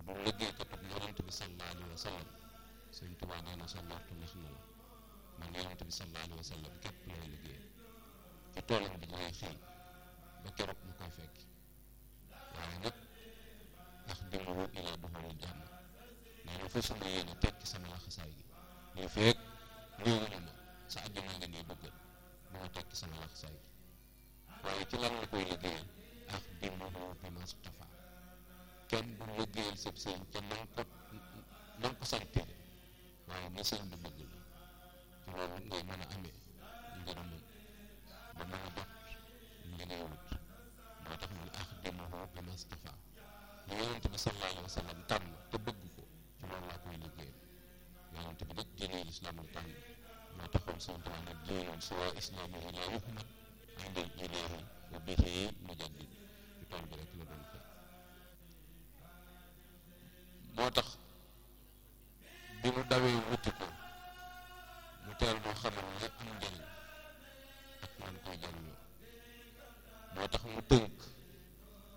du liggéeykatub yonent bi sallallahu alayhi wa sallam Sëñ Tuubaa nee na sa njort nax na la man yonent bi sallallahu alayhi wa sallam képp lay liggéey ci toolam bi lay xëy ba keroog mu koy fekk waaye nag ndax dimuhu ila duxulil janna nee na fa suma yéene tekki sama laxasaay gi lii feek néewuñu ma sa àjjana nga nii bëggal bu ma tekki sama laxasaay gi waaye ci lan la koy liggéeyal ak dimuhu bi Mustafa kenn du liggéeyal sëb sëñ ca na ko santee waaye ni sëñ bi bëgg la ci loolu ngay mën a amee ngërëmam ba mën a jot li ngay wut moo tax mu ne ak dimuhu bi Mustafa li yonent bi sallallahu alayhi wa sallam tànn te bëgg ko ci loolu laa koy liggéeyal yonent bi nag diine islam la tànn moo taxoon Sëñ Tuubaa nag diinun siwa islaamihi laa yuhmad indal ilaahi wa bihi mujaddid ci tool bi rek la doon fekk moo tax bi mu dawee wuti ko mu teel moo xamal ne am njëriñ ak man koy jariñoo moo tax mu tënk